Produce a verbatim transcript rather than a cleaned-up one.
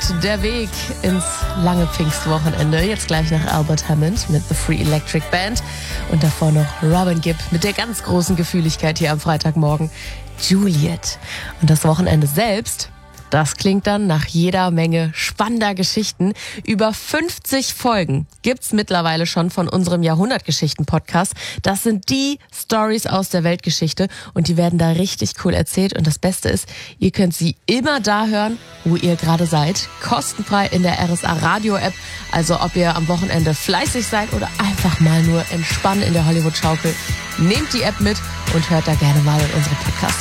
der Weg ins lange Pfingstwochenende. Jetzt gleich nach Albert Hammond mit The Free Electric Band. Und davor noch Robin Gibb mit der ganz großen Gefühligkeit hier am Freitagmorgen. Juliet. Und das Wochenende selbst, das klingt dann nach jeder Menge spannender Geschichten. Über fünfzig Folgen gibt's mittlerweile schon von unserem Jahrhundertgeschichten-Podcast. Das sind die Stories aus der Weltgeschichte und die werden da richtig cool erzählt. Und das Beste ist, ihr könnt sie immer da hören, wo ihr gerade seid. Kostenfrei in der R S A Radio-App. Also ob ihr am Wochenende fleißig seid oder einfach mal nur entspannen in der Hollywood-Schaukel. Nehmt die App mit und hört da gerne mal in unsere Podcasts.